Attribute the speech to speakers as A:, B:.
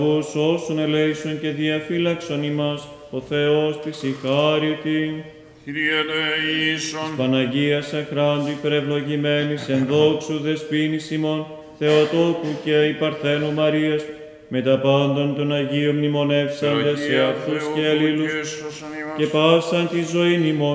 A: Όσων ελέησον και διαφύλαξον ημάς, ο Θεός της ηχάρητη.
B: Κύριε ελέησον.
A: Παναγίας αχράντου υπερευλογημένης εν δόξου δεσποίνης ημών, Θεοτόκου και η Παρθένου Μαρίας, με τα πάντων των Αγίων μνημονεύσαντες σε αυτούς και αλλήλους, και πάσαν τη ζωή ημών